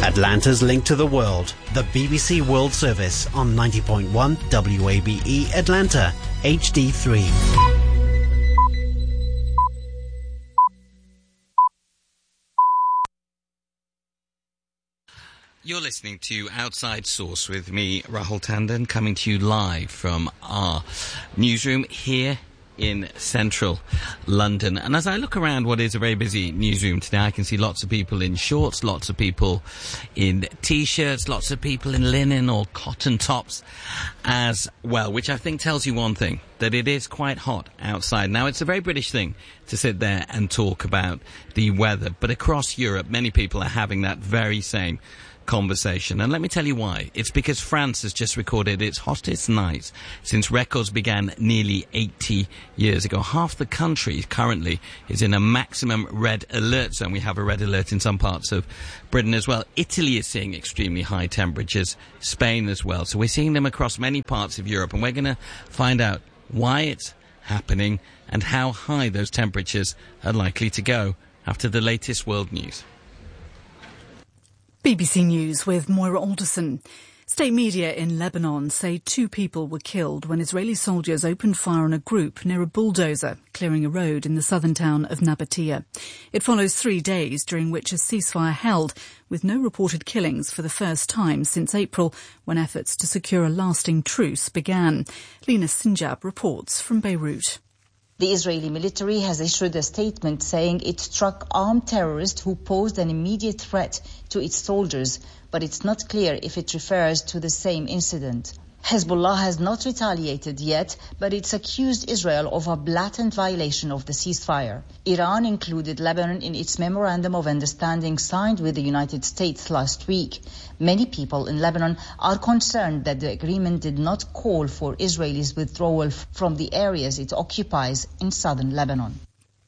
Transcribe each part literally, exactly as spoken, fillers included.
Atlanta's link to the world, the B B C World Service on ninety point one W A B E Atlanta, H D three. You're listening to Outside Source with me, Rahul Tandon, coming to you live from our newsroom here in central London. And as I look around what is a very busy newsroom today, I can see lots of people in shorts, lots of people in T-shirts, lots of people in linen or cotton tops as well, which I think tells you one thing, that it is quite hot outside. Now, it's a very British thing to sit there and talk about the weather, but across Europe, many people are having that very same conversation. And let me tell you why. It's because France has just recorded its hottest night since records began nearly eighty years ago. Half the country currently is in a maximum red alert zone. We have a red alert in some parts of Britain as well. Italy is seeing extremely high temperatures, Spain as well. So we're seeing them across many parts of Europe, and we're going to find out why it's happening and how high those temperatures are likely to go after the latest world news. B B C News with Moira Alderson. State media in Lebanon say two people were killed when Israeli soldiers opened fire on a group near a bulldozer clearing a road in the southern town of Nabatea. It follows three days during which a ceasefire held, with no reported killings for the first time since April, when efforts to secure a lasting truce began. Lina Sinjab reports from Beirut. The Israeli military has issued a statement saying it struck armed terrorists who posed an immediate threat to its soldiers, but it's not clear if it refers to the same incident. Hezbollah has not retaliated yet, but it's accused Israel of a blatant violation of the ceasefire. Iran included Lebanon in its memorandum of understanding signed with the United States last week. Many people in Lebanon are concerned that the agreement did not call for Israelis' withdrawal from the areas it occupies in southern Lebanon.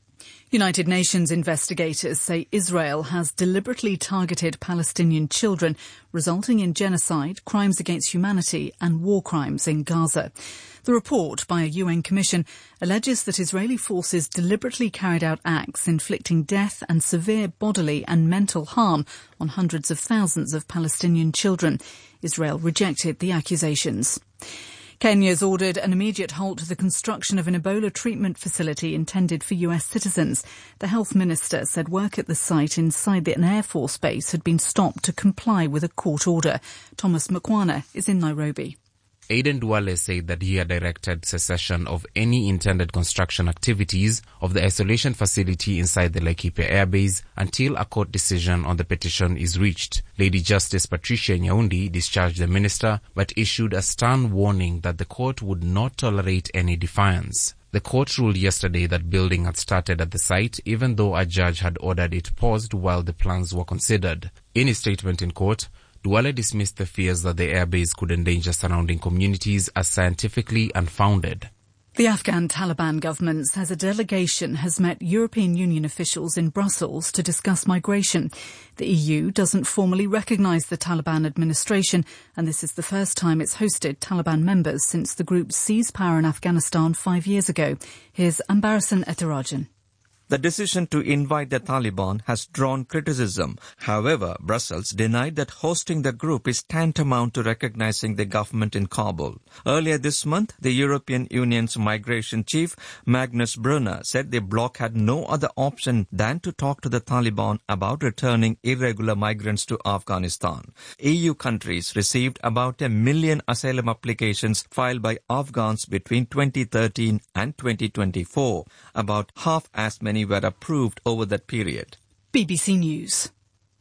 United Nations investigators say Israel has deliberately targeted Palestinian children, resulting in genocide, crimes against humanity and war crimes in Gaza. The report by a U N commission alleges that Israeli forces deliberately carried out acts inflicting death and severe bodily and mental harm on hundreds of thousands of Palestinian children. Israel rejected the accusations. Kenya's ordered an immediate halt to the construction of an Ebola treatment facility intended for U S citizens. The health minister said work at the site inside an Air Force base had been stopped to comply with a court order. Thomas Mkwana is in Nairobi. Aden Duale said that he had directed cessation of any intended construction activities of the isolation facility inside the Laikipia Air Base until a court decision on the petition is reached. Lady Justice Patricia Nyaundi discharged the minister but issued a stern warning that the court would not tolerate any defiance. The court ruled yesterday that building had started at the site, even though a judge had ordered it paused while the plans were considered. In his statement in court, Duale dismissed the fears that the airbase could endanger surrounding communities as scientifically unfounded. The Afghan Taliban government says a delegation has met European Union officials in Brussels to discuss migration. The E U doesn't formally recognise the Taliban administration, and this is the first time it's hosted Taliban members since the group seized power in Afghanistan five years ago. Here's Ambarasan Ethirajan. The decision to invite the Taliban has drawn criticism. However, Brussels denied that hosting the group is tantamount to recognizing the government in Kabul. Earlier this month, the European Union's migration chief, Magnus Brunner, said the bloc had no other option than to talk to the Taliban about returning irregular migrants to Afghanistan. E U countries received about a million asylum applications filed by Afghans between twenty thirteen and twenty twenty-four. About half as many were approved over that period. B B C News.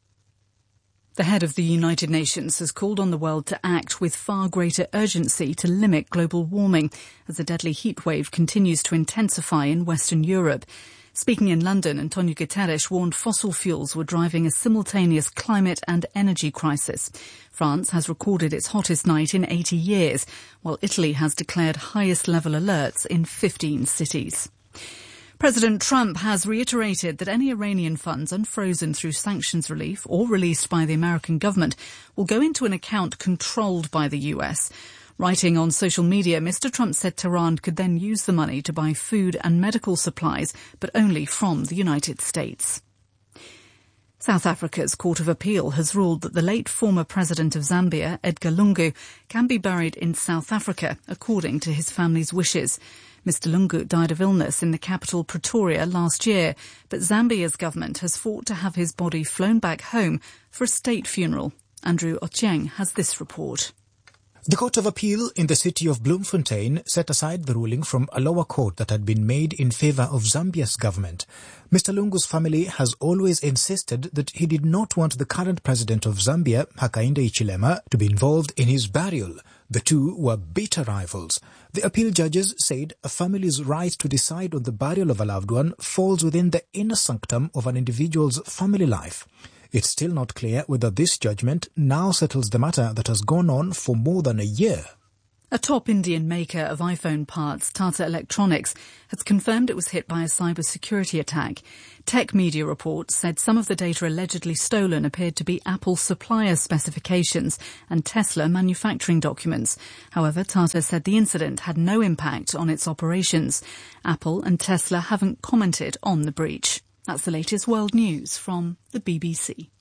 The head of the United Nations has called on the world to act with far greater urgency to limit global warming as a deadly heatwave continues to intensify in Western Europe. Speaking in London, Antonio Guterres warned fossil fuels were driving a simultaneous climate and energy crisis. France has recorded its hottest night in eighty years, while Italy has declared highest level alerts in fifteen cities. President Trump has reiterated that any Iranian funds unfrozen through sanctions relief or released by the American government will go into an account controlled by the U S. Writing on social media, Mister Trump said Tehran could then use the money to buy food and medical supplies, but only from the United States. South Africa's Court of Appeal has ruled that the late former president of Zambia, Edgar Lungu, can be buried in South Africa, according to his family's wishes. Mister Lungu died of illness in the capital Pretoria last year, but Zambia's government has fought to have his body flown back home for a state funeral. Andrew Ochieng has this report. The Court of Appeal in the city of Bloemfontein set aside the ruling from a lower court that had been made in favour of Zambia's government. Mister Lungu's family has always insisted that he did not want the current president of Zambia, Hakainde Hichilema, to be involved in his burial. The two were bitter rivals. The appeal judges said a family's right to decide on the burial of a loved one falls within the inner sanctum of an individual's family life. It's still not clear whether this judgment now settles the matter that has gone on for more than a year. A top Indian maker of iPhone parts, Tata Electronics, has confirmed it was hit by a cybersecurity attack. Tech media reports said some of the data allegedly stolen appeared to be Apple supplier specifications and Tesla manufacturing documents. However, Tata said the incident had no impact on its operations. Apple and Tesla haven't commented on the breach. That's the latest world news from the B B C.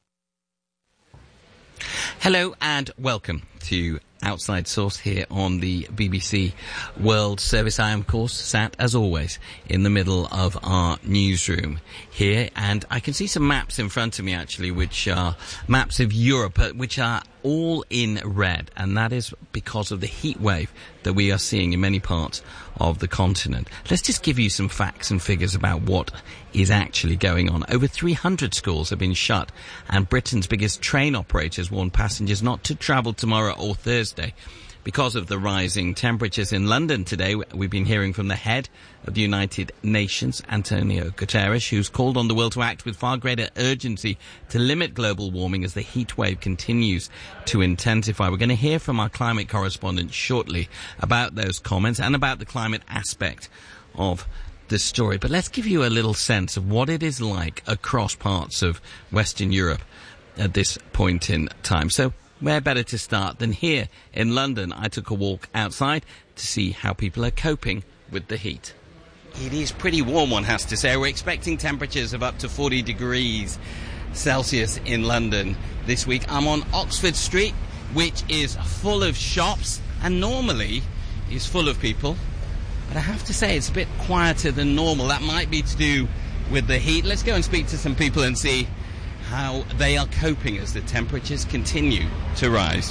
Hello and welcome to Outside Source here on the B B C World Service. I am, of course, sat, as always, in the middle of our newsroom here, and I can see some maps in front of me, actually, which are maps of Europe, uh, which are all in red, and that is because of the heat wave that we are seeing in many parts of the continent. Let's just give you some facts and figures about what is actually going on. Over three hundred schools have been shut, and Britain's biggest train operators warn passengers not to travel tomorrow or Thursday because of the rising temperatures. In London today, we've been hearing from the head of the United Nations, Antonio Guterres, who's called on the world to act with far greater urgency to limit global warming as the heat wave continues to intensify. We're going to hear from our climate correspondent shortly about those comments and about the climate aspect of the story. But let's give you a little sense of what it is like across parts of Western Europe at this point in time. So where better to start than here in London? I took a walk outside to see how people are coping with the heat. It is pretty warm, one has to say. We're expecting temperatures of up to forty degrees Celsius in London this week. I'm on Oxford Street, which is full of shops and normally is full of people. But I have to say it's a bit quieter than normal. That might be to do with the heat. Let's go and speak to some people and see how they are coping as the temperatures continue to rise.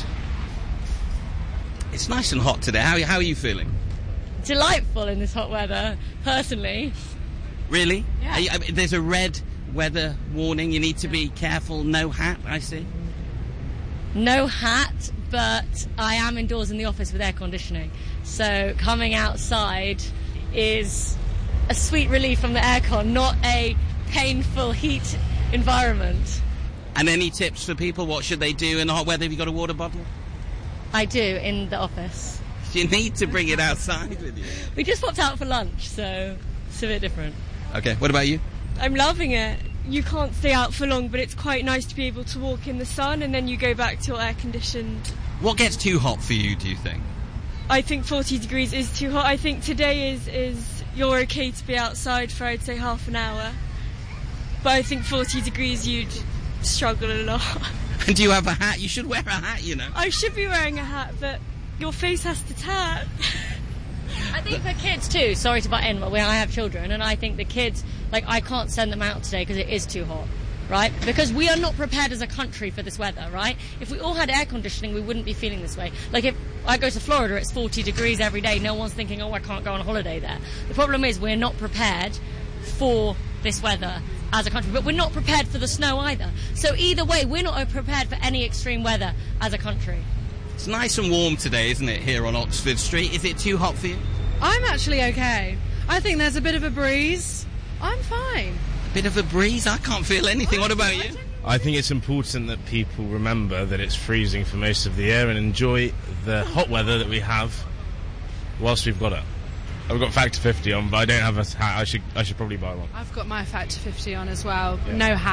It's nice and hot today. How, how are you feeling? Delightful in this hot weather, personally. Really? Yeah. Are you, I mean, there's a red weather warning. You need to be careful. No hat, I see. No hat, but I am indoors in the office with air conditioning. So coming outside is a sweet relief from the aircon, not a painful heat environment. And any tips for people? What should they do in the hot weather? Have you got a water bottle? I do, in the office. You need to bring it outside with you. We just popped out for lunch, so it's a bit different. Okay, what about you? I'm loving it. You can't stay out for long, but it's quite nice to be able to walk in the sun and then you go back to your air-conditioned. What gets too hot for you, do you think? I think forty degrees is too hot. I think today is, is you're okay to be outside for, I'd say, half an hour. But I think forty degrees you'd struggle a lot. And do you have a hat? You should wear a hat, you know. I should be wearing a hat, but your face has to tan. I think for kids too, sorry to butt in, but when I have children, and I think the kids, like, I can't send them out today because it is too hot, right? Because we are not prepared as a country for this weather, right? If we all had air conditioning, we wouldn't be feeling this way. Like, if I go to Florida, it's forty degrees every day, no one's thinking, oh, I can't go on a holiday there. The problem is we're not prepared for this weather as a country, but we're not prepared for the snow either. So either way, we're not prepared for any extreme weather as a country. It's nice and warm today, isn't it, here on Oxford Street? Is it too hot for you? I'm actually okay. I think there's a bit of a breeze. I'm fine. A bit of a breeze? I can't feel anything. What about you? I think it's important that people remember that it's freezing for most of the year and enjoy the hot weather that we have whilst we've got it. I've got Factor fifty on, but I don't have a hat. I should I should probably buy one. I've got my Factor fifty on as well. Yeah. No hat.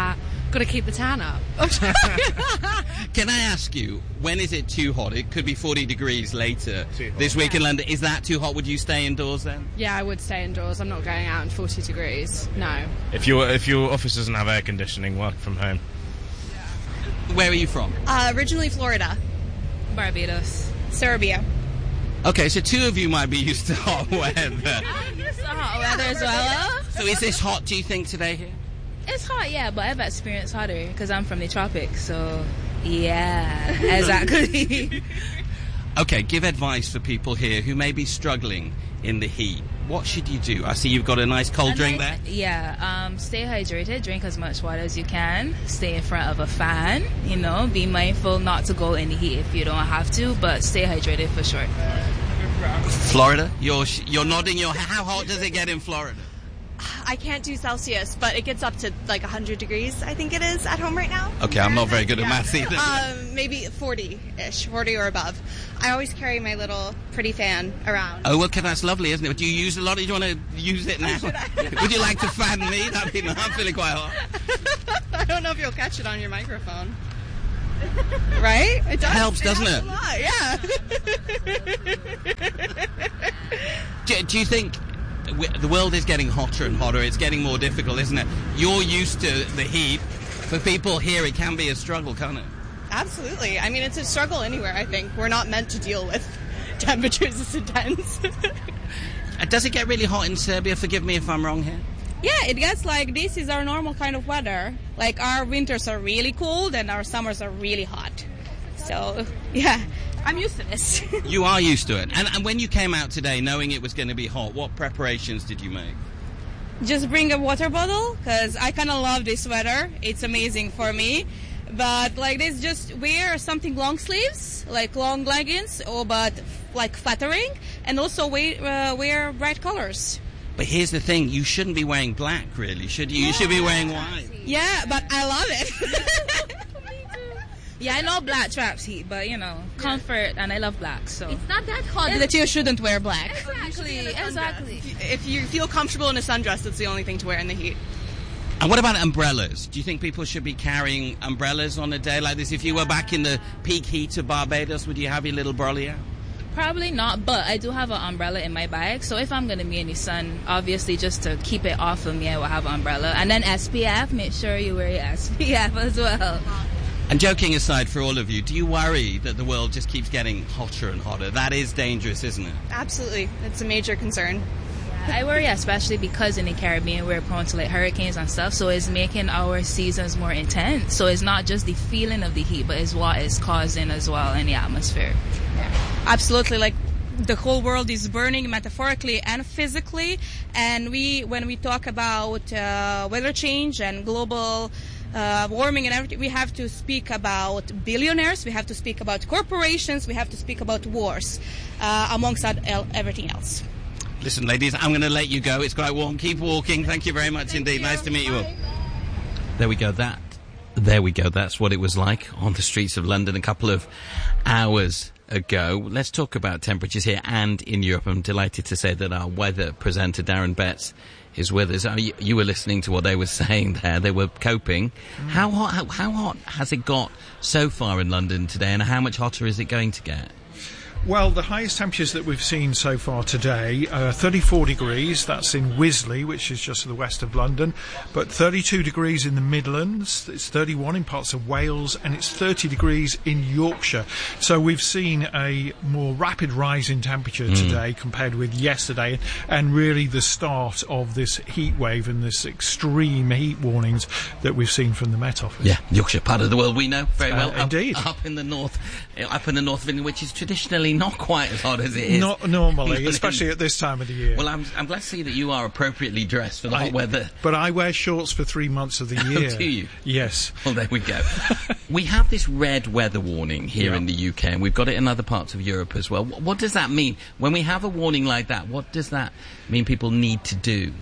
got to keep the tan up. Can I ask you, when is it too hot? It could be forty degrees later this week in London. Is that too hot? Would you stay indoors then? Yeah, I would stay indoors. I'm not going out in forty degrees. No. If your if your office doesn't have air conditioning, work from home. Where are you from? Uh, originally Florida. Barbados. Serbia. Okay, so two of you might be used to hot weather. It's hot weather as well. So is this hot, do you think, today here? It's hot, yeah, but I've experienced hotter because I'm from the tropics, so yeah, exactly. Okay, give advice for people here who may be struggling in the heat. What should you do? I see you've got a nice cold A drink nice- there. Yeah, um, stay hydrated, drink as much water as you can, stay in front of a fan, you know, be mindful not to go in the heat if you don't have to, but stay hydrated for sure. Florida? You're sh- you're nodding your head. How hot does it get in Florida? I can't do Celsius, but it gets up to like one hundred degrees, I think it is, at home right now. Okay, I'm not very good at maths either. Um, maybe forty-ish, forty or above. I always carry my little pretty fan around. Oh, okay, that's lovely, isn't it? Do you use a lot? Do you want to use it now? Would you like to fan me? That'd be, I'm feeling quite hot. I don't know if you'll catch it on your microphone. Right? It does. Helps, doesn't it? A lot, yeah. Do, do you think w- the world is getting hotter and hotter? It's getting more difficult, isn't it? You're used to the heat. For people here, it can be a struggle, can't it? Absolutely. I mean, it's a struggle anywhere, I think. We're not meant to deal with temperatures this intense. Uh, Does it get really hot in Serbia? Forgive me if I'm wrong here. Yeah, it gets like this is our normal kind of weather. Like our winters are really cold and our summers are really hot. So, yeah, I'm used to this. You are used to it. And, and when you came out today, knowing it was going to be hot, what preparations did you make? Just bring a water bottle because I kind of love this weather. It's amazing for me. But like this, just wear something long sleeves, like long leggings, or but like flattering, and also wear, uh, wear bright colors. But here's the thing, you shouldn't be wearing black, really, should you? You should be wearing white. Yeah, but I love it. Yeah, I know black traps heat, but you know, comfort, and I love black, so. It's not that hot that you shouldn't wear black. Exactly, exactly. If you feel comfortable in a sundress, that's the only thing to wear in the heat. And what about umbrellas? Do you think people should be carrying umbrellas on a day like this? If you were back in the peak heat of Barbados, would you have your little brolly out? Probably not, but I do have an umbrella in my bag, so if I'm going to be in the sun, obviously just to keep it off of me, I will have an umbrella. And then S P F, make sure you wear your S P F as well. And joking aside for all of you, do you worry that the world just keeps getting hotter and hotter? That is dangerous, isn't it? Absolutely. It's a major concern. I worry especially because in the Caribbean we're prone to like hurricanes and stuff, so it's making our seasons more intense. So it's not just the feeling of the heat, but it's what it's causing as well in the atmosphere. Absolutely, like the whole world is burning metaphorically and physically, and we when we talk about uh, weather change and global uh, warming and everything, we have to speak about billionaires, we have to speak about corporations, we have to speak about wars, uh, amongst everything else. Listen, ladies, I'm going to let you go. It's quite warm. Keep walking. Thank you very much Thank indeed. you. Nice to meet you all. Bye. There we go. That, there we go. That's what it was like on the streets of London a couple of hours ago. Let's talk about temperatures here and in Europe. I'm delighted to say that our weather presenter, Darren Betts, is with us. I mean, you, you were listening to what they were saying there. They were coping. Mm. How hot, how, how hot has it got so far in London today, and how much hotter is it going to get? Well, the highest temperatures that we've seen so far today are thirty-four degrees. That's in Wisley, which is just to the west of London. But thirty-two degrees in the Midlands. It's thirty-one in parts of Wales, and it's thirty degrees in Yorkshire. So we've seen a more rapid rise in temperature mm. today compared with yesterday, and really the start of this heat wave and this extreme heat warnings that we've seen from the Met Office. Yeah, Yorkshire, part of the world we know very well. Uh, indeed. Up, up in the north, up in the north of England, which is traditionally not quite as hot as it is. Not normally, especially at this time of the year. Well, I'm, I'm glad to see that you are appropriately dressed for the I, hot weather. But I wear shorts for three months of the year. Oh, do you? Yes. Well, there we go. We have this red weather warning here yeah. in the U K, and we've got it in other parts of Europe as well. What does that mean? When we have a warning like that, what does that mean people need to do?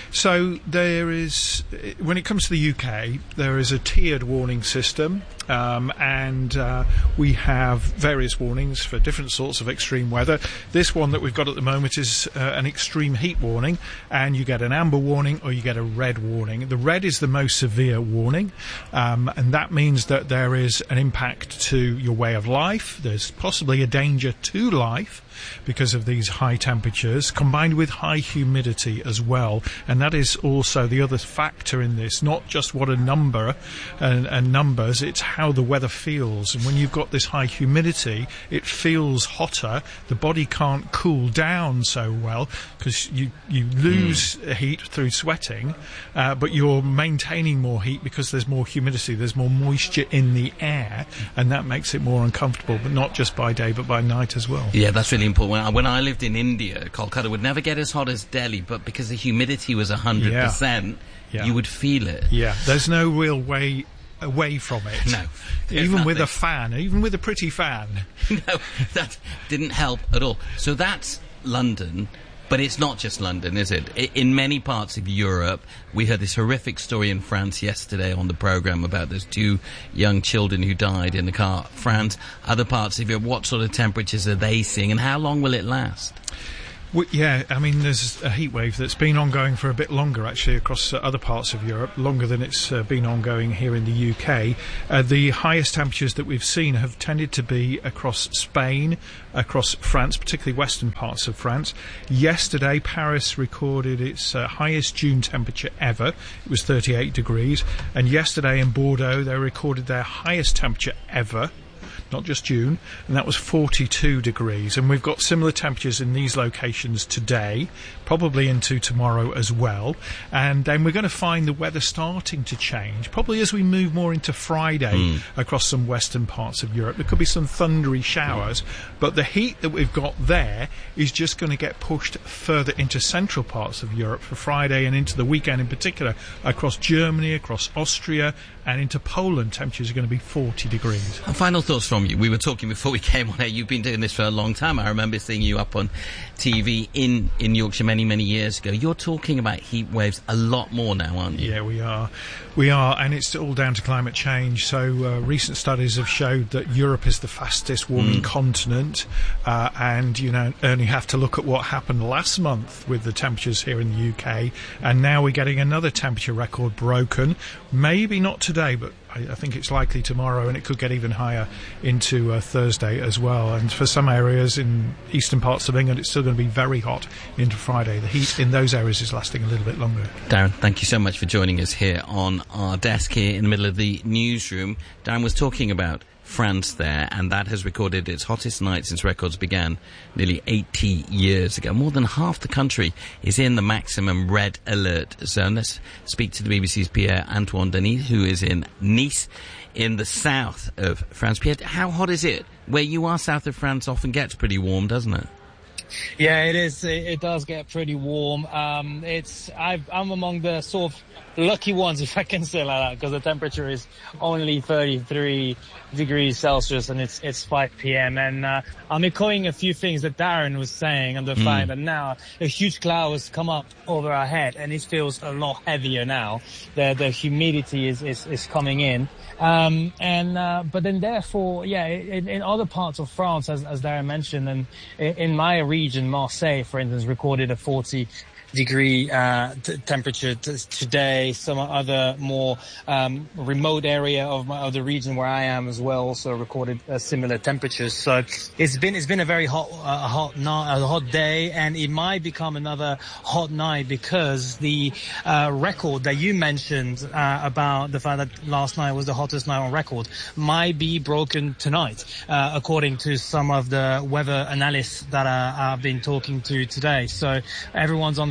So there is, when it comes to the U K, there is a tiered warning system, um, and uh, we have various warnings for different sorts of extreme weather. This one that we've got at the moment is uh, an extreme heat warning, and you get an amber warning or you get a red warning. The red is the most severe warning, um, and that means that there is an impact to your way of life. There's possibly a danger to life because of these high temperatures, combined with high humidity as well. And that is also the other factor in this, not just what a number and, and numbers, it's how the weather feels. And when you've got this high humidity, it feels hotter. The body can't cool down so well because you, you lose mm. heat through sweating, uh, but you're maintaining more heat because there's more humidity, there's more moisture in the air, and that makes it more uncomfortable, but not just by day, but by night as well. Yeah, that's really important. When I, when I lived in India, Kolkata would never get as hot as Delhi, but because the humidity was one hundred percent, yeah. Yeah. you would feel it. Yeah, there's no real way away from it. No. Even nothing. with a fan, even with a pretty fan. No, that didn't help at all. So that's London. But it's not just London, is it? I, in many parts of Europe, we heard this horrific story in France yesterday on the programme about those two young children who died in the car. France, other parts of Europe, what sort of temperatures are they seeing, and how long will it last? Well, yeah, I mean, there's a heat wave that's been ongoing for a bit longer, actually, across uh, other parts of Europe, longer than it's uh, been ongoing here in the U K. Uh, the highest temperatures that we've seen have tended to be across Spain, across France, particularly western parts of France. Yesterday, Paris recorded its uh, highest June temperature ever. It was thirty-eight degrees. And yesterday in Bordeaux, they recorded their highest temperature ever. Not just June, and that was forty-two degrees. And we've got similar temperatures in these locations today, probably into tomorrow as well. And then we're going to find the weather starting to change, probably as we move more into Friday mm. across some western parts of Europe. There could be some thundery showers, but the heat that we've got there is just going to get pushed further into central parts of Europe for Friday and into the weekend in particular, across Germany, across Austria, and into Poland. Temperatures are going to be forty degrees. And final thoughts from you. We were talking before we came on here. You've been doing this for a long time. I remember seeing you up on T V in, in Yorkshire many, many years ago. You're talking about heat waves a lot more now, aren't you? Yeah, we are. We are, and it's all down to climate change. So uh, recent studies have showed that Europe is the fastest warming mm. continent, uh, and you know, only have to look at what happened last month with the temperatures here in the U K, and now we're getting another temperature record broken. Maybe not today, but I, I think it's likely tomorrow, and it could get even higher into uh, Thursday as well. And for some areas in eastern parts of England, it's still going to be very hot into Friday. The heat in those areas is lasting a little bit longer. Darren, thank you so much for joining us here on our desk here in the middle of the newsroom. Darren was talking about France there, and that has recorded its hottest night since records began nearly eighty years ago. More than half the country is in the maximum red alert zone. Let's speak to the B B C's Pierre-Antoine Denis, who is in Nice, in the south of France. Pierre, how hot is it? Where you are, south of France often gets pretty warm, doesn't it? Yeah, it is. It, it does get pretty warm. Um, it's I've, I'm among the sort of lucky ones, if I can say like that, because the temperature is only thirty-three degrees Celsius and it's it's five p.m. And uh, I'm echoing a few things that Darren was saying, and the mm. fact that now a huge cloud has come up over our head and it feels a lot heavier now. The the humidity is is, is coming in. Um, and uh, but then therefore, yeah, in, in other parts of France, as, as Darren mentioned, and in my region, Marseille, for instance, recorded a forty degree uh, t- temperature t- today. Some other more um, remote area of my of the region where I am as well also recorded uh, similar temperatures. So it's been it's been a very hot uh, hot night, a hot day, and it might become another hot night because the uh, record that you mentioned uh, about the fact that last night was the hottest night on record might be broken tonight, uh, according to some of the weather analysts that uh, I've been talking to today. So everyone's on very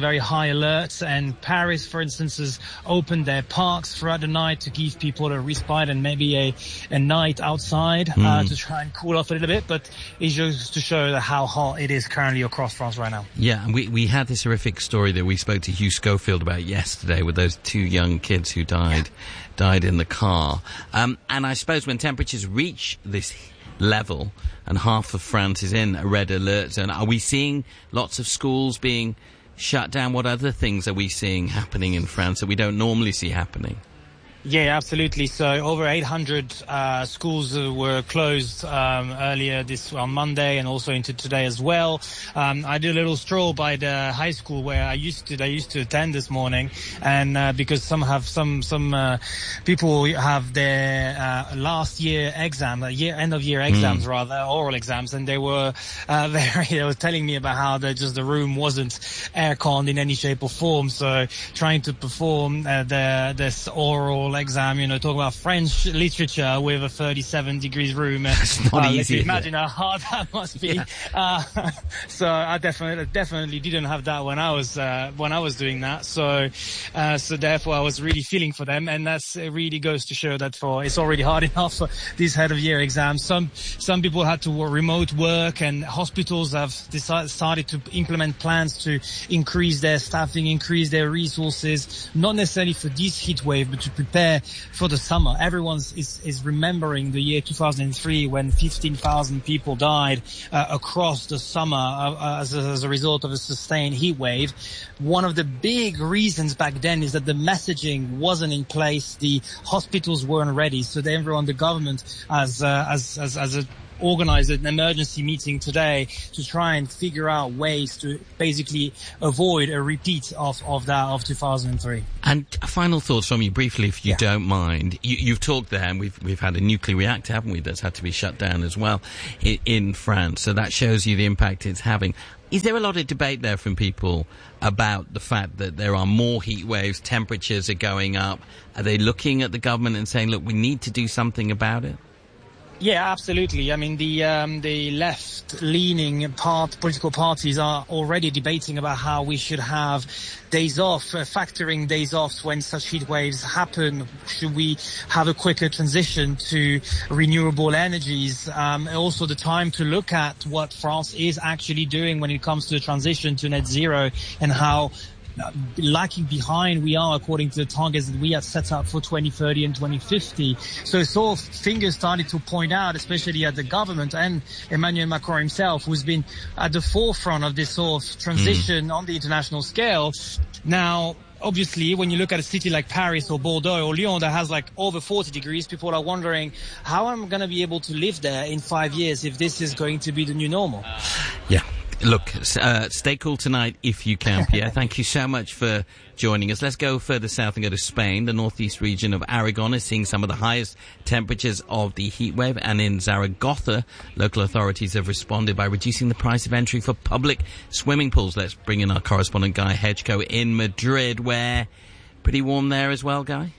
very high alert. And Paris, for instance, has opened their parks throughout the night to give people a respite and maybe a, a night outside mm. uh, to try and cool off a little bit. But it's just to show how hot it is currently across France right now. Yeah, and we, we had this horrific story that we spoke to Hugh Schofield about yesterday with those two young kids who died, yeah. died in the car. Um, and I suppose when temperatures reach this level and half of France is in a red alert zone, are we seeing lots of schools being shut down? What other things are we seeing happening in France that we don't normally see happening? Yeah, absolutely. So over eight hundred uh, schools uh, were closed um, earlier this on Monday and also into today as well. Um, I did a little stroll by the high school where I used to I used to attend this morning, and uh, because some have some some uh, people have their uh, last year exam, uh, year end of year exams mm. rather, oral exams, and they were uh, very they were telling me about how the, just the room wasn't air-conned in any shape or form. So trying to perform uh, the this oral exam, you know, talk about French literature with a thirty-seven degrees room. It's not uh, easy. Imagine how hard that must be. Yeah. Uh, so I definitely, definitely didn't have that when I was uh, when I was doing that. So, uh, so therefore, I was really feeling for them, and that's it really goes to show that for it's already hard enough for these head of year exams. Some some people had to work, remote work, and hospitals have decided started to implement plans to increase their staffing, increase their resources, not necessarily for this heat wave, but to prepare for the summer. Everyone is, is remembering the year two thousand three when fifteen thousand people died uh, across the summer uh, as, a, as a result of a sustained heat wave. One of the big reasons back then is that the messaging wasn't in place. The hospitals weren't ready. So everyone, the government, as, uh, as, as, as a organized an emergency meeting today to try and figure out ways to basically avoid a repeat of, of that of two thousand three. And final thoughts from you briefly, if you yeah. don't mind. You, you've talked there, and we've we've had a nuclear reactor, haven't we, that's had to be shut down as well in, in France. So that shows you the impact it's having. Is there a lot of debate there from people about the fact that there are more heat waves, temperatures are going up? Are they looking at the government and saying, look, we need to do something about it? Yeah, absolutely. I mean, the um, the left-leaning part, political parties are already debating about how we should have days off, uh, factoring days off when such heat waves happen. Should we have a quicker transition to renewable energies? Um, also, the time to look at what France is actually doing when it comes to the transition to net zero and how lacking behind we are according to the targets that we have set up for twenty thirty and twenty fifty. So sort of fingers started to point out, especially at the government and Emmanuel Macron himself, who's been at the forefront of this sort of transition mm. on the international scale. Now, obviously, when you look at a city like Paris or Bordeaux or Lyon that has like over forty degrees, people are wondering how am I going to be able to live there in five years if this is going to be the new normal? Yeah. Look, uh, stay cool tonight if you can, Pierre. Thank you so much for joining us. Let's go further south and go to Spain. The northeast region of Aragon is seeing some of the highest temperatures of the heat wave. And in Zaragoza, local authorities have responded by reducing the price of entry for public swimming pools. Let's bring in our correspondent, Guy Hedgecoe, in Madrid, where pretty warm there as well, Guy?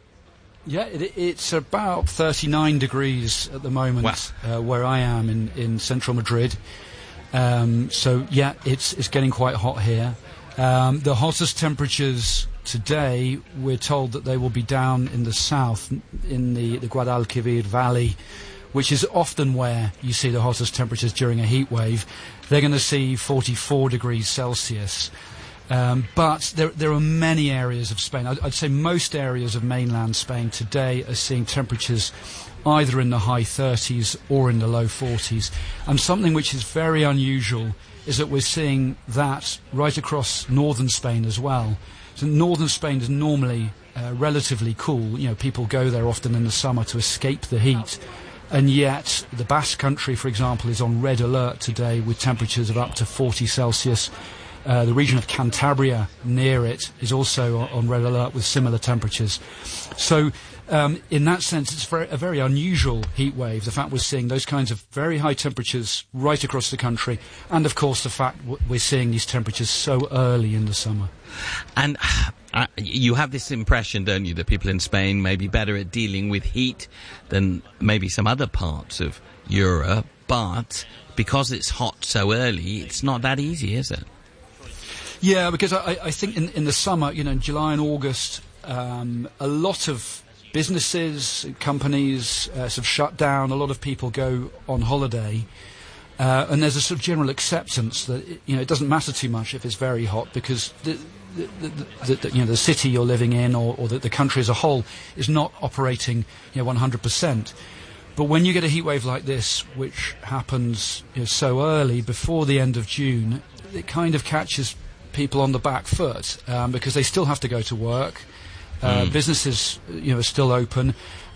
Yeah, it, it's about thirty-nine degrees at the moment wow. uh, where I am in, in central Madrid. Um, so yeah, it's it's getting quite hot here. Um, the hottest temperatures today, we're told that they will be down in the south, in the, the Guadalquivir Valley, which is often where you see the hottest temperatures during a heat wave. They're going to see forty-four degrees Celsius. Um, but there, there are many areas of Spain. I'd, I'd say most areas of mainland Spain today are seeing temperatures either in the high thirties or in the low forties. And something which is very unusual is that we're seeing that right across northern Spain as well. So northern Spain is normally uh, relatively cool. You know, people go there often in the summer to escape the heat. And yet the Basque Country, for example, is on red alert today with temperatures of up to forty Celsius. Uh, the region of Cantabria near it is also on red alert with similar temperatures. So um, in that sense, it's very, a very unusual heat wave, the fact we're seeing those kinds of very high temperatures right across the country, and of course the fact w- we're seeing these temperatures so early in the summer. And uh, you have this impression, don't you, that people in Spain may be better at dealing with heat than maybe some other parts of Europe, but because it's hot so early, it's not that easy, is it? Yeah, because I, I think in, in the summer, you know, in July and August, um, a lot of businesses, companies uh, sort of shut down. A lot of people go on holiday. Uh, and there's a sort of general acceptance that, you know, it doesn't matter too much if it's very hot because the, the, the, the, you know, the city you're living in or, or the, the country as a whole is not operating, you know, one hundred percent. But when you get a heat wave like this, which happens, you know, so early, before the end of June, it kind of catches people on the back foot um, because they still have to go to work. Uh, mm. Businesses, you know, are still open.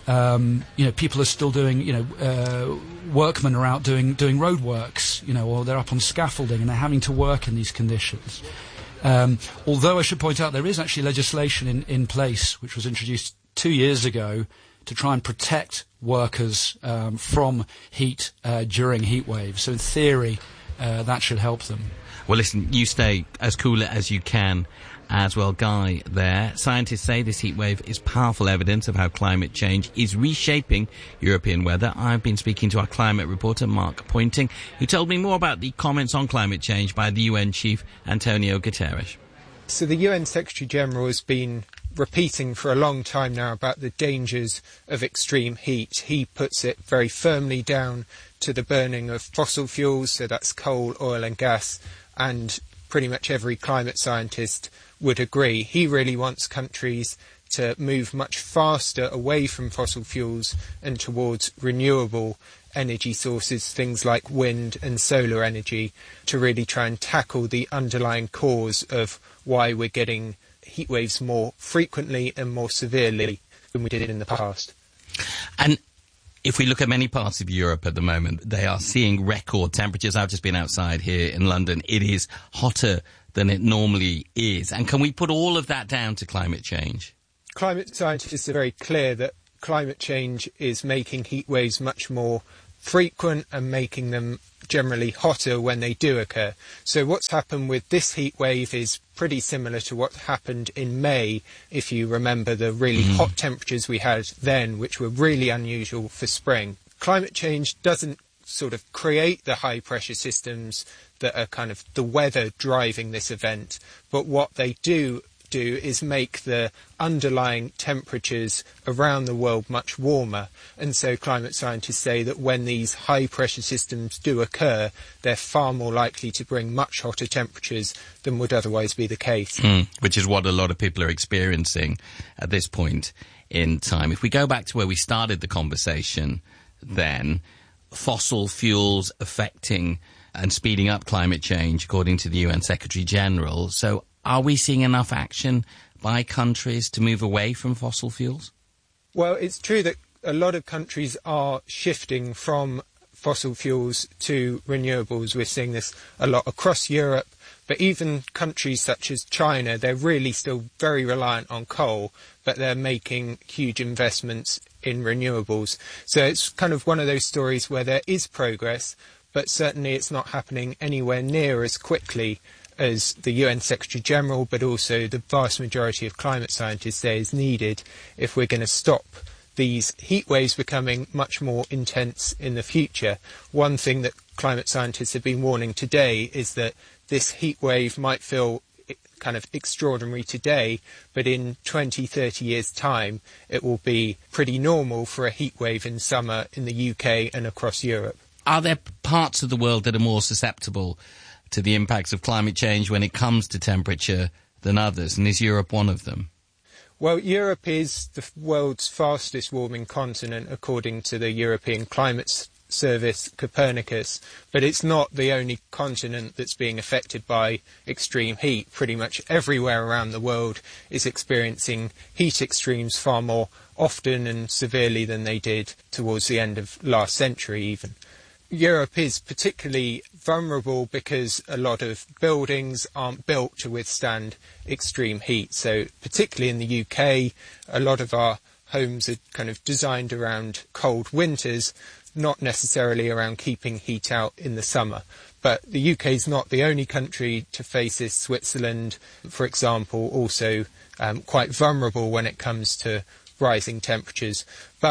Um, you know, people are still doing, you know, uh, workmen are out doing doing road works, you know, or they're up on scaffolding and they're having to work in these conditions. Um, although I should point out there is actually legislation in, in place which was introduced two years ago to try and protect workers um, from heat uh, during heat waves. So in theory, uh, that should help them. Well, listen, you stay as cool as you can as well, Guy, there. Scientists say this heat wave is powerful evidence of how climate change is reshaping European weather. I've been speaking to our climate reporter, Mark Pointing, who told me more about the comments on climate change by the U N chief, Antonio Guterres. So the U N Secretary-General has been repeating for a long time now about the dangers of extreme heat. He puts it very firmly down to the burning of fossil fuels, so that's coal, oil and gas, and pretty much every climate scientist would agree. He really wants countries to move much faster away from fossil fuels and towards renewable energy sources, things like wind and solar energy, to really try and tackle the underlying cause of why we're getting heat waves more frequently and more severely than we did in the past. And if we look at many parts of Europe at the moment, they are seeing record temperatures. I've just been outside here in London. It is hotter than it normally is. And can we put all of that down to climate change? Climate scientists are very clear that climate change is making heat waves much more frequent and making them generally hotter when they do occur. So what's happened with this heat wave is pretty similar to what happened in May, if you remember the really mm. hot temperatures we had then, which were really unusual for spring. Climate change doesn't sort of create the high pressure systems that are kind of the weather driving this event, but what they do do is make the underlying temperatures around the world much warmer. And so climate scientists say that when these high pressure systems do occur, they're far more likely to bring much hotter temperatures than would otherwise be the case. Mm, which is what a lot of people are experiencing at this point in time. If we go back to where we started the conversation then, fossil fuels affecting and speeding up climate change, according to the U N Secretary-General. So are we seeing enough action by countries to move away from fossil fuels? Well, it's true that a lot of countries are shifting from fossil fuels to renewables. We're seeing this a lot across Europe, but even countries such as China, they're really still very reliant on coal, but they're making huge investments in renewables. So it's kind of one of those stories where there is progress, but certainly it's not happening anywhere near as quickly as the U N Secretary-General, but also the vast majority of climate scientists say is needed if we're going to stop these heat waves becoming much more intense in the future. One thing that climate scientists have been warning today is that this heat wave might feel kind of extraordinary today, but in twenty, thirty years' time, it will be pretty normal for a heat wave in summer in the U K and across Europe. Are there parts of the world that are more susceptible to the impacts of climate change when it comes to temperature than others, and is Europe one of them? Well, Europe is the world's fastest warming continent, according to the European Climate Service, Copernicus, but it's not the only continent that's being affected by extreme heat. Pretty much everywhere around the world is experiencing heat extremes far more often and severely than they did towards the end of last century even. Europe is particularly vulnerable because a lot of buildings aren't built to withstand extreme heat. So particularly in the U K, a lot of our homes are kind of designed around cold winters, not necessarily around keeping heat out in the summer. But the U K is not the only country to face this. Switzerland, for example, also um, quite vulnerable when it comes to rising temperatures. But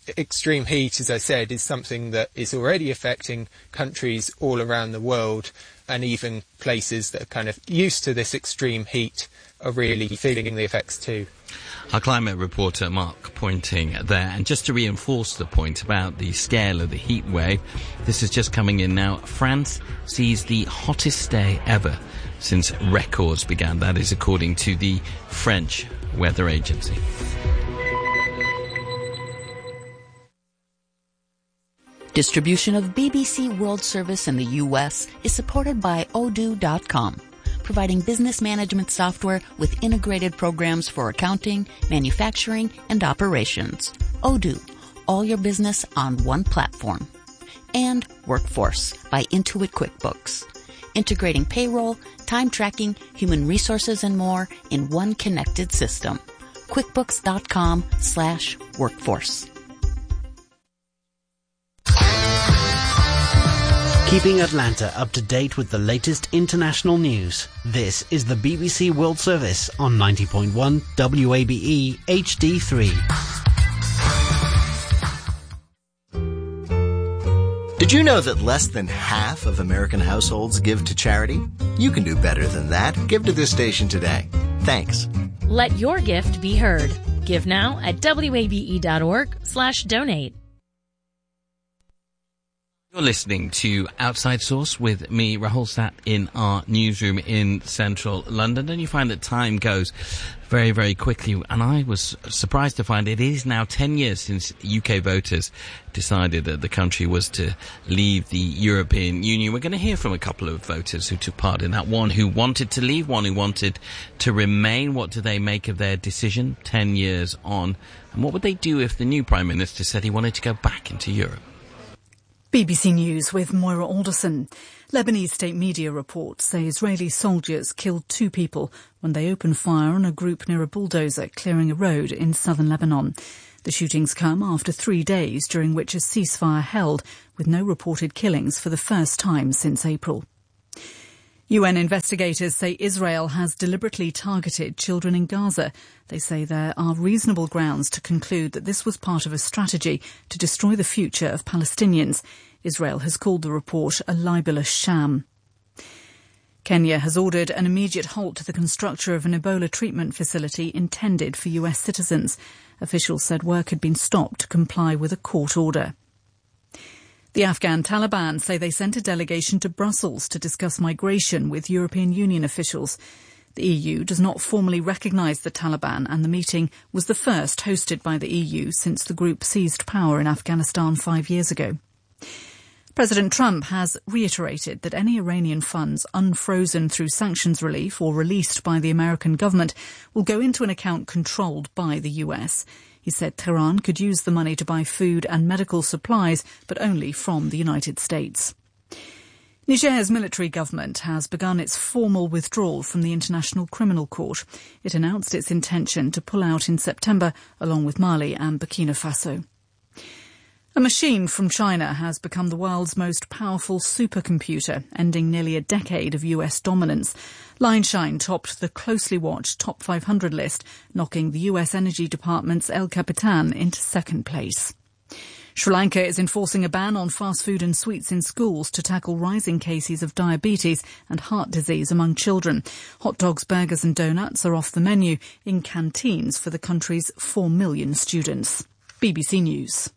extreme heat, as I said, is something that is already affecting countries all around the world, and even places that are kind of used to this extreme heat are really feeling the effects too. Our climate reporter Mark Pointing there. And just to reinforce the point about the scale of the heat wave, this is just coming in now. France sees the hottest day ever since records began. That is according to the French weather agency. Distribution of B B C World Service in the U S is supported by Odoo dot com, providing business management software with integrated programs for accounting, manufacturing, and operations. Odoo, all your business on one platform. And Workforce by Intuit QuickBooks, integrating payroll, time tracking, human resources, and more in one connected system. QuickBooks dot com slash workforce. Keeping Atlanta up to date with the latest international news. This is the B B C World Service on ninety point one W A B E H D three. Did you know that less than half of American households give to charity? You can do better than that. Give to this station today. Thanks. Let your gift be heard. Give now at W A B E dot org slash donate. You're listening to Outside Source with me, Rahul, sat in our newsroom in central London, and you find that time goes very, very quickly. And I was surprised to find it is now ten years since U K voters decided that the country was to leave the European Union. We're going to hear from a couple of voters who took part in that. One who wanted to leave, one who wanted to remain. What do they make of their decision ten years on? And what would they do if the new Prime Minister said he wanted to go back into Europe? B B C News with Moira Alderson. Lebanese state media reports say Israeli soldiers killed two people when they opened fire on a group near a bulldozer clearing a road in southern Lebanon. The shootings come after three days during which a ceasefire held, with no reported killings for the first time since April. U N investigators say Israel has deliberately targeted children in Gaza. They say there are reasonable grounds to conclude that this was part of a strategy to destroy the future of Palestinians. Israel has called the report a libelous sham. Kenya has ordered an immediate halt to the construction of an Ebola treatment facility intended for U S citizens. Officials said work had been stopped to comply with a court order. The Afghan Taliban say they sent a delegation to Brussels to discuss migration with European Union officials. The E U does not formally recognise the Taliban, and the meeting was the first hosted by the E U since the group seized power in Afghanistan five years ago. President Trump has reiterated that any Iranian funds unfrozen through sanctions relief or released by the American government will go into an account controlled by the U S. He said Tehran could use the money to buy food and medical supplies, but only from the United States. Niger's military government has begun its formal withdrawal from the International Criminal Court. It announced its intention to pull out in September, along with Mali and Burkina Faso. A machine from China has become the world's most powerful supercomputer, ending nearly a decade of U S dominance. Lineshine topped the closely watched top five hundred list, knocking the U S Energy Department's El Capitan into second place. Sri Lanka is enforcing a ban on fast food and sweets in schools to tackle rising cases of diabetes and heart disease among children. Hot dogs, burgers and donuts are off the menu in canteens for the country's four million students. B B C News.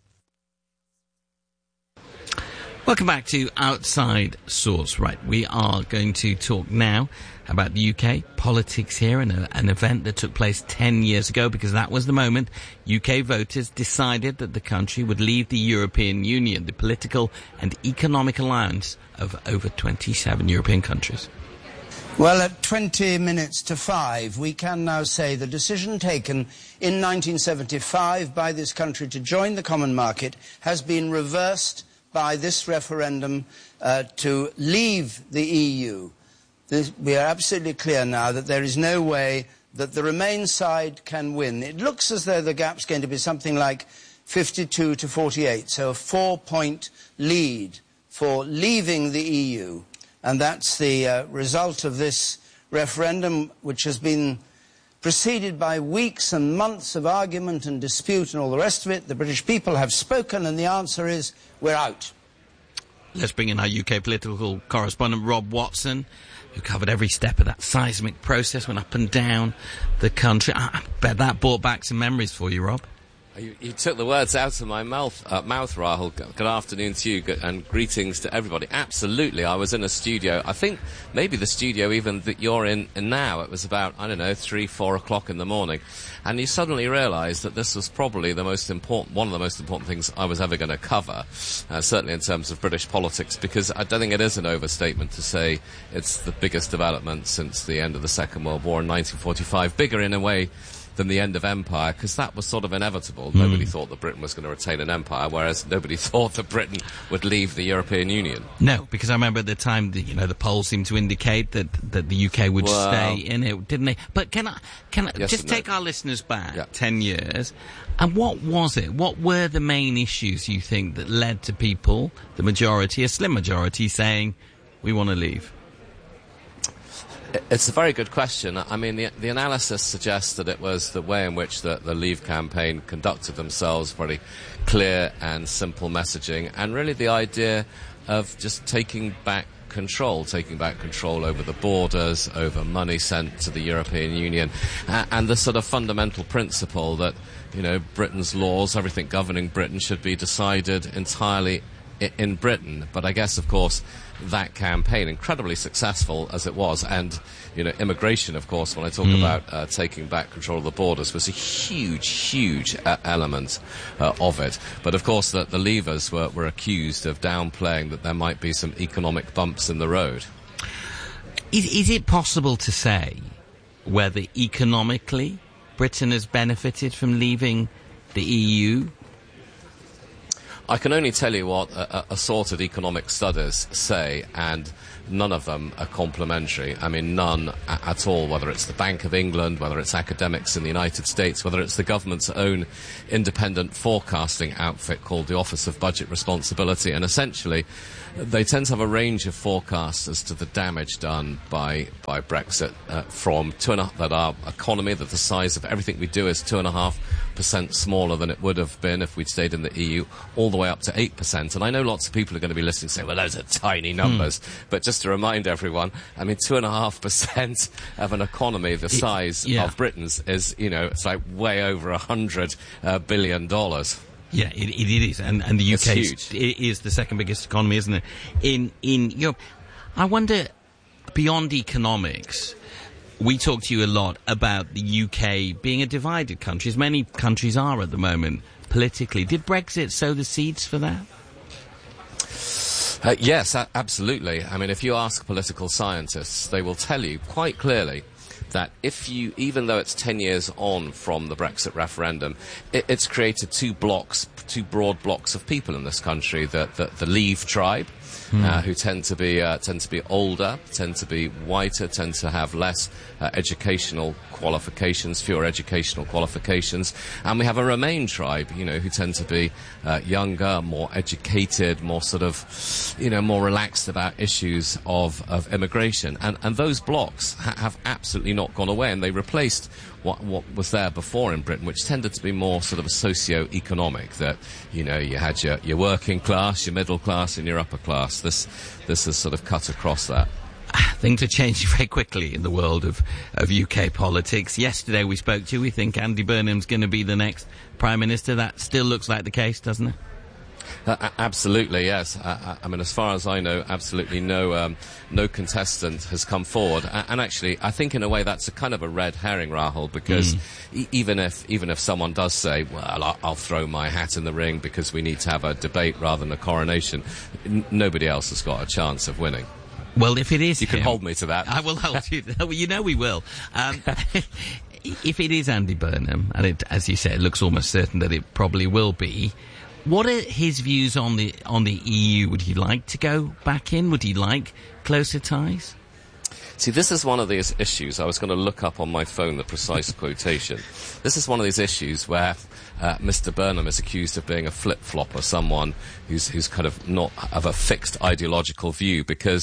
Welcome back to Outside Source. Right, we are going to talk now about the U K, politics here, and a, an event that took place ten years ago, because that was the moment U K voters decided that the country would leave the European Union, the political and economic alliance of over twenty-seven European countries. Well, at twenty minutes to five, we can now say the decision taken in nineteen seventy-five by this country to join the common market has been reversed by this referendum uh, to leave the E U. This, we are absolutely clear now that there is no way that the Remain side can win. It looks as though the gap's going to be something like fifty-two to forty-eight, so a four-point lead for leaving the E U. And that's the uh, result of this referendum, which has been preceded by weeks and months of argument and dispute and all the rest of it. The British people have spoken, and the answer is, we're out. Let's bring in our U K political correspondent, Rob Watson, who covered every step of that seismic process, went up and down the country. I bet that brought back some memories for you, Rob. You, you took the words out of my mouth, uh, mouth, Rahul. Good afternoon to you, good, and greetings to everybody. Absolutely, I was in a studio. I think maybe the studio even that you're in, in now. It was about, I don't know, three, four o'clock in the morning, and you suddenly realise that this was probably the most important, one of the most important things I was ever going to cover, uh, certainly in terms of British politics, because I don't think it is an overstatement to say it's the biggest development since the end of the Second World War in nineteen forty-five. Bigger in a way than the end of empire, because that was sort of inevitable. Mm. Nobody thought that Britain was going to retain an empire, whereas nobody thought that Britain would leave the European Union. No, because I remember at the time, the, you know, the polls seemed to indicate that, that the U K would well, stay in it, didn't they? But can I, can I yes just take no. our listeners back yeah. ten years, and what was it? What were the main issues, you think, that led to people, the majority, a slim majority, saying, we want to leave? It's a very good question. I mean, the, the analysis suggests that it was the way in which the, the Leave campaign conducted themselves, very clear and simple messaging, and really the idea of just taking back control, taking back control over the borders, over money sent to the European Union, uh, and the sort of fundamental principle that, you know, Britain's laws, everything governing Britain should be decided entirely I- in Britain. But I guess, of course, that campaign, incredibly successful as it was, and, you know, immigration, of course, when I talk mm. about uh, taking back control of the borders, was a huge, huge uh, element uh, of it. But, of course, the, the Leavers were, were accused of downplaying that there might be some economic bumps in the road. Is, is it possible to say whether economically Britain has benefited from leaving the E U? I can only tell you what a, a sort of economic studies say, and none of them are complimentary. I mean, none a- at all, whether it's the Bank of England, whether it's academics in the United States, whether it's the government's own independent forecasting outfit called the Office of Budget Responsibility. And essentially, they tend to have a range of forecasts as to the damage done by by Brexit, uh, from two and a, that our economy, that the size of everything we do is two and a half percent smaller than it would have been if we'd stayed in the E U, all the way up to eight percent. And I know lots of people are going to be listening and say, well, those are tiny numbers. Mm. But just to remind everyone, I mean, two and a half percent of an economy the size yeah. of Britain's is, you know, it's like way over a hundred uh, billion dollars. Yeah, it, it is, and, and the U K is, is the second biggest economy, isn't it? In in Europe, I wonder, beyond economics, we talk to you a lot about the U K being a divided country, as many countries are at the moment politically. Did Brexit sow the seeds for that? Uh, yes, a- absolutely. I mean, if you ask political scientists, they will tell you quite clearly that if you, even though it's ten years on from the Brexit referendum, it, it's created two blocks, two broad blocks of people in this country. The, the, the Leave tribe, mm. uh, who tend to be uh, tend to be older, tend to be whiter, tend to have less uh, educational qualifications, fewer educational qualifications, and we have a Remain tribe, you know, who tend to be uh, younger, more educated, more sort of, you know, more relaxed about issues of, of immigration, and and those blocks ha- have absolutely not gone away, and they replaced what what was there before in Britain, which tended to be more sort of a socio-economic, that, you know, you had your, your working class, your middle class, and your upper class. This this has sort of cut across that. Things are changing very quickly in the world of, of U K politics. Yesterday we spoke to you. We think Andy Burnham's going to be the next Prime Minister. That still looks like the case, doesn't it? Uh, absolutely, yes. Uh, I mean, as far as I know, absolutely no um, no contestant has come forward. Uh, and actually, I think in a way that's a kind of a red herring, Rahul, because mm. e- even if even if someone does say, well, I'll, I'll throw my hat in the ring because we need to have a debate rather than a coronation, n- nobody else has got a chance of winning. Well, if it is You him, can hold me to that. I will hold you. You know we will. Um, if it is Andy Burnham, and it, as you said, it looks almost certain that it probably will be, what are his views on the on the E U? Would he like to go back in? Would he like closer ties? See, this is one of these issues. I was going to look up on my phone the precise quotation. This is one of these issues where uh, Mister Burnham is accused of being a flip-flopper, someone who's who's kind of not of a fixed ideological view, because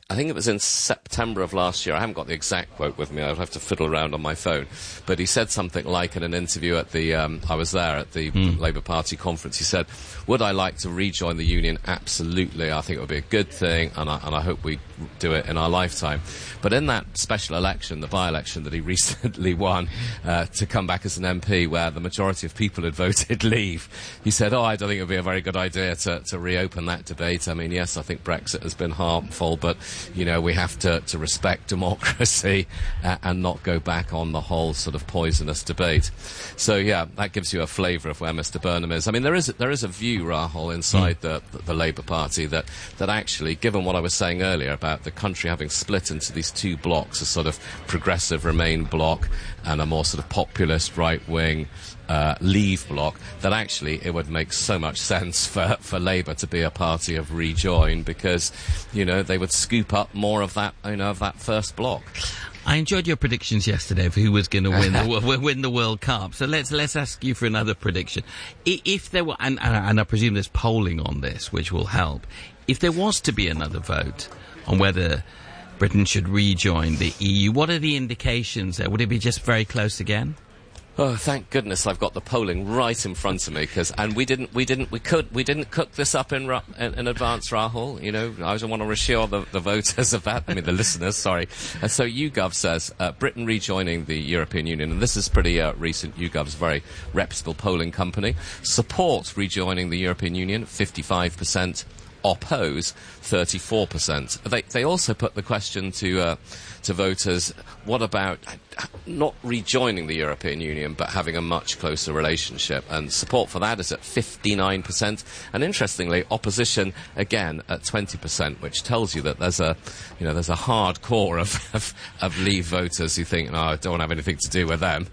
I think it was in September of last year. I haven't got the exact quote with me. I'll have to fiddle around on my phone. But he said something like in an interview at the, um, I was there at the mm. Labour Party conference. He said, would I like to rejoin the union? Absolutely. I think it would be a good thing, and I, and I hope we do it in our lifetime. But in that special election, the by-election that he recently won, uh, to come back as an M P, where the majority of people had voted leave, he said, oh, I don't think it would be a very good idea to, to reopen that debate. I mean, yes, I think Brexit has been harmful, but, you know, we have to, to respect democracy uh, and not go back on the whole sort of poisonous debate. So, yeah, that gives you a flavour of where Mister Burnham is. I mean, there is, there is a view, Rahul, inside mm. the, the, the Labour Party that, that actually, given what I was saying earlier about the country having split into these two blocks, a sort of progressive Remain bloc and a more sort of populist right-wing uh, Leave bloc, that actually it would make so much sense for, for Labour to be a party of rejoin, because, you know, they would scoop up more of that, you know, of that first bloc. I enjoyed your predictions yesterday of who was going to win the win the World Cup. So let's let's ask you for another prediction. If there were, and, and I presume there's polling on this, which will help. If there was to be another vote on whether Britain should rejoin the E U, what are the indications there? Would it be just very close again? Oh, thank goodness I've got the polling right in front of me, 'cause, and we didn't, we didn't, we could, we didn't cook this up in, in, in advance, Rahul. You know, I just want to reassure the, the voters of that, I mean the listeners, sorry. And so YouGov says, uh, Britain rejoining the European Union, and this is pretty uh, recent, YouGov's very reputable polling company, support rejoining the European Union, fifty-five percent. Oppose, thirty-four percent. They they also put the question to uh, to voters, what about not rejoining the European Union but having a much closer relationship? And support for that is at fifty-nine percent. And interestingly, opposition again at twenty percent, which tells you that there's a you know there's a hard core of of, of Leave voters who think, no, I don't want to have anything to do with them.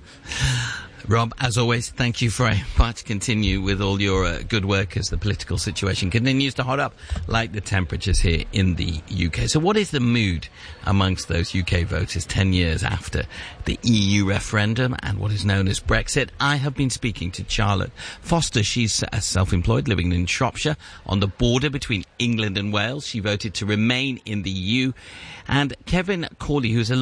Rob, as always, thank you very much. Continue with all your uh, good work as the political situation continues to hot up like the temperatures here in the U K. So what is the mood amongst those U K voters ten years after the E U referendum and what is known as Brexit? I have been speaking to Charlotte Foster. She's uh, self-employed, living in Shropshire on the border between England and Wales. She voted to remain in the E U. And Kevin Cawley, who's a